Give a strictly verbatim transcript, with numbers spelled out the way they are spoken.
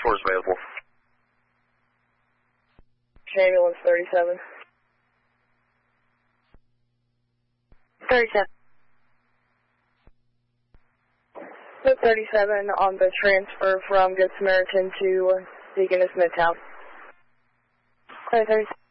four is available. Ambulance thirty-seven. thirty-seven. Put thirty-seven on the transfer from Good Samaritan to Deaconess Midtown. Clear thirty-seven.